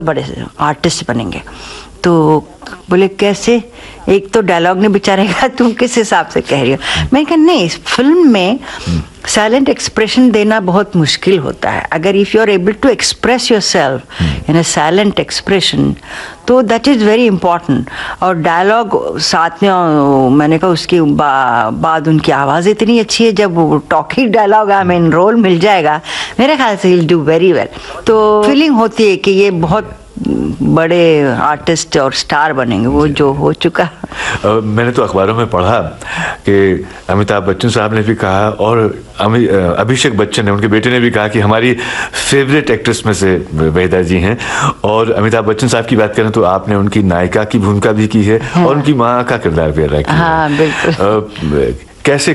बड़े आर्टिस्ट बनेंगे। तो बोले कैसे, एक तो डायलॉग ने बेचारे कहा तुम किस हिसाब से कह रही हो। मैंने कहा नहीं, इस फिल्म में साइलेंट एक्सप्रेशन देना बहुत मुश्किल होता है। अगर if you are able to express yourself in a silent expression तो दैट इज वेरी इंपॉर्टेंट। और डायलॉग साथ में मैंने कहा उसके बाद उनकी आवाज़ इतनी अच्छी है, जब वो talking dialogue I mean role मिल जाएगा मेरे ख्याल से he will do very well. तो फीलिंग होती है कि ये बहुत बड़े आर्टिस्ट और स्टार बनेंगे, वो जो हो चुका। मैंने तो अखबारों में पढ़ा कि अमिताभ बच्चन साहब ने भी कहा और अभिषेक बच्चन ने, उनके बेटे ने भी कहा कि हमारी फेवरेट एक्ट्रेस में से वहीदा जी हैं। और अमिताभ बच्चन साहब की बात करें तो आपने उनकी नायिका की भूमिका भी की है, हाँ। और उनकी माँ का किरदार भी अदा किया। हाँ, बिल्कुल। कैसे